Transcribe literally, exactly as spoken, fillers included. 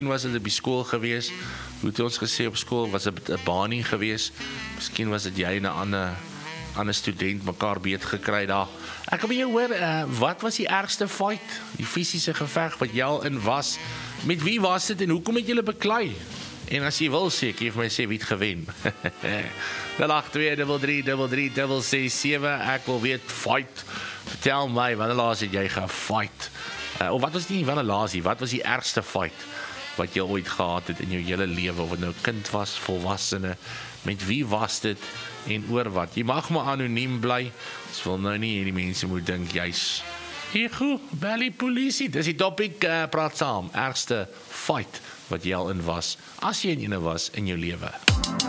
Was dit op die skool gewees? Hoe het ons gesê op skool, was dit 'n banie gewees? Miskien was dit jy en 'n ander ander student mekaar beet gekry daar. Ek wil by jou hoor, uh, wat was die ergste fight, die fisiese geveg wat jy al in was? Met wie was dit en hoekom het julle beklei? En as jy wil sê, ek vir my sê wie het gewen. nul agt twee drie drie drie drie drie ses sewe, ek wil weet, fight. Vertel my, wanneer laas het jy gefight? Uh, of wat was die, wanneer laas jy, wat was die ergste fight wat jy ooit gehad het in jou hele lewe, of het nou kind was, volwassene, met wie was dit en oor wat? Jy mag maar anoniem bly, ons wil nou nie hierdie mense moet dink, jy's ego, bel die polisie, dis die topic, uh, praat saam, ergste fight wat jy al in was, as jy in ene was in jou lewe.